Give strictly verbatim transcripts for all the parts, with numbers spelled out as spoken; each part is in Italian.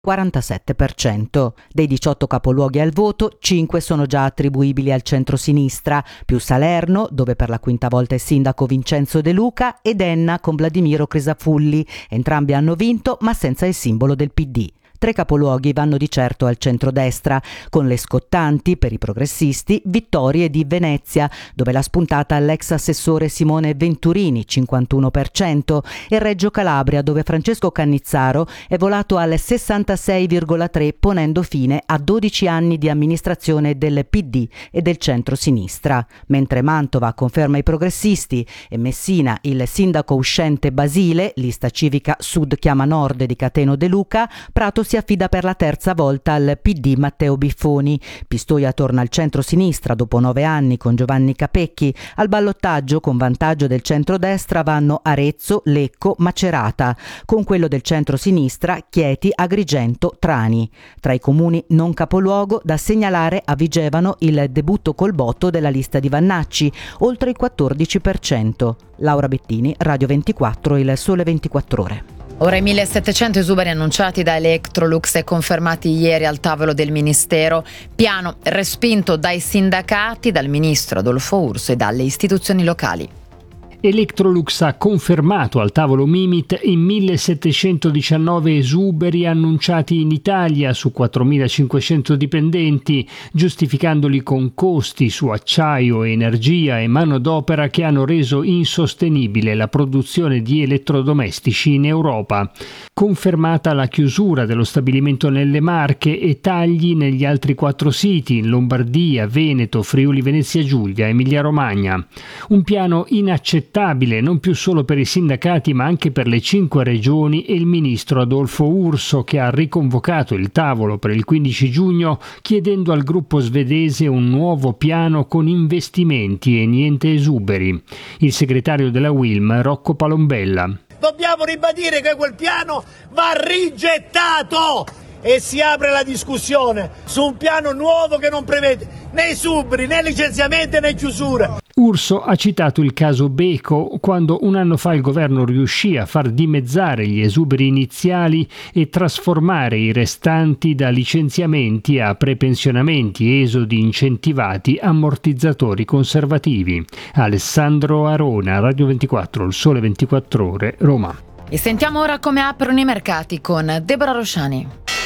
quarantasette per cento. Dei diciotto capoluoghi al voto, cinque sono già attribuibili al centro-sinistra, più Salerno, dove per la quinta volta è sindaco Vincenzo De Luca, ed Enna con Vladimiro Crisafulli. Entrambi hanno vinto, ma senza il simbolo del P D. Tre capoluoghi vanno di certo al centrodestra, con le scottanti, per i progressisti, vittorie di Venezia, dove l'ha spuntata l'ex assessore Simone Venturini, cinquantuno per cento, e Reggio Calabria, dove Francesco Cannizzaro è volato al sessantasei virgola tre per cento, ponendo fine a dodici anni di amministrazione del P D e del centro-sinistra. Mentre Mantova conferma i progressisti e Messina il sindaco uscente Basile, lista civica Sud chiama Nord di Cateno De Luca, Prato si affida per la terza volta al P D Matteo Biffoni. Pistoia torna al centro-sinistra dopo nove anni con Giovanni Capecchi. Al ballottaggio con vantaggio del centrodestra vanno Arezzo, Lecco, Macerata. Con quello del centro-sinistra Chieti, Agrigento, Trani. Tra i comuni non capoluogo da segnalare a Vigevano il debutto col botto della lista di Vannacci, oltre il quattordici per cento. Laura Bettini, Radio ventiquattro, Il Sole ventiquattro Ore. Ora i millesettecento esuberi annunciati da Electrolux e confermati ieri al tavolo del Ministero, piano respinto dai sindacati, dal ministro Adolfo Urso e dalle istituzioni locali. Electrolux ha confermato al tavolo Mimit i millesettecentodiciannove esuberi annunciati in Italia su quattromilacinquecento dipendenti, giustificandoli con costi su acciaio, energia e manodopera che hanno reso insostenibile la produzione di elettrodomestici in Europa. Confermata la chiusura dello stabilimento nelle Marche e tagli negli altri quattro siti in Lombardia, Veneto, Friuli Venezia Giulia, Emilia Romagna. Un piano inaccettabile non più solo per i sindacati ma anche per le cinque regioni e il ministro Adolfo Urso, che ha riconvocato il tavolo per il quindici giugno chiedendo al gruppo svedese un nuovo piano con investimenti e niente esuberi. Il segretario della Wilm, Rocco Palombella. Dobbiamo ribadire che quel piano va rigettato e si apre la discussione su un piano nuovo che non prevede né esuberi, né licenziamenti, né chiusure. Urso ha citato il caso Beko, quando un anno fa il governo riuscì a far dimezzare gli esuberi iniziali e trasformare i restanti da licenziamenti a prepensionamenti, esodi incentivati, ammortizzatori conservativi. Alessandro Arona, Radio ventiquattro, Il Sole ventiquattro Ore, Roma. E sentiamo ora come aprono i mercati con Deborah Rosciani.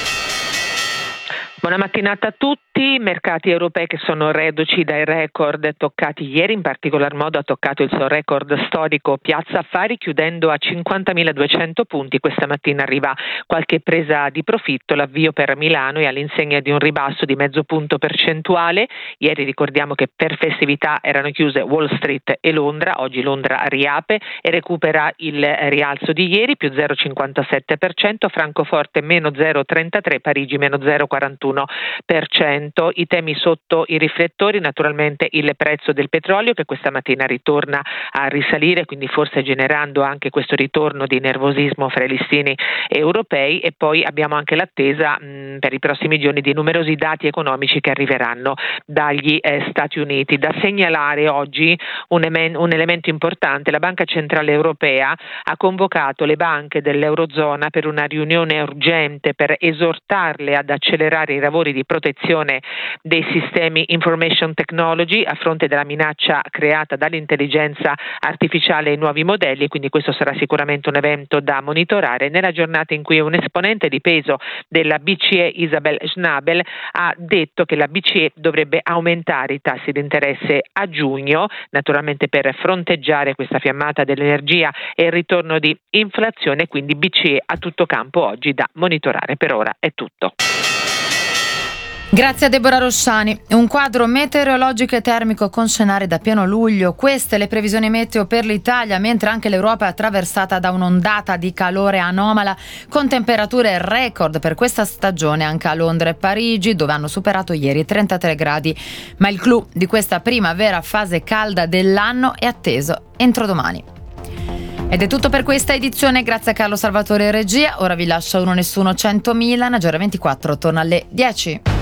Buona mattinata a tutti. Mercati europei che sono reduci dai record toccati ieri, in particolar modo ha toccato il suo record storico Piazza Affari chiudendo a cinquantamiladuecento punti. Questa mattina arriva qualche presa di profitto, l'avvio per Milano è all'insegna di un ribasso di mezzo punto percentuale. Ieri ricordiamo che per festività erano chiuse Wall Street e Londra, oggi Londra riapre e recupera il rialzo di ieri, più zero virgola cinquantasette per cento, Francoforte meno zero virgola trentatré, Parigi meno zero virgola quarantuno per cento. I temi sotto i riflettori, naturalmente il prezzo del petrolio che questa mattina ritorna a risalire, quindi forse generando anche questo ritorno di nervosismo fra i listini europei, e poi abbiamo anche l'attesa mh, per i prossimi giorni di numerosi dati economici che arriveranno dagli eh, Stati Uniti. Da segnalare oggi un, emen- un elemento importante: la Banca Centrale Europea ha convocato le banche dell'Eurozona per una riunione urgente per esortarle ad accelerare i lavori di protezione dei sistemi information technology a fronte della minaccia creata dall'intelligenza artificiale e i nuovi modelli, quindi questo sarà sicuramente un evento da monitorare nella giornata in cui un esponente di peso della B C E, Isabel Schnabel, ha detto che la B C E dovrebbe aumentare i tassi di interesse a giugno, naturalmente per fronteggiare questa fiammata dell'energia e il ritorno di inflazione, quindi B C E a tutto campo oggi da monitorare. Per ora è tutto. Grazie a Deborah Rosciani. Un quadro meteorologico e termico con scenari da pieno luglio. Queste le previsioni meteo per l'Italia, mentre anche l'Europa è attraversata da un'ondata di calore anomala con temperature record per questa stagione anche a Londra e Parigi, dove hanno superato ieri i trentatré gradi. Ma il clou di questa prima vera fase calda dell'anno è atteso entro domani. Ed è tutto per questa edizione, grazie a Carlo Salvatore e regia. Ora vi lascio Uno Nessuno centomila, Naggiora ventiquattro torna alle dieci.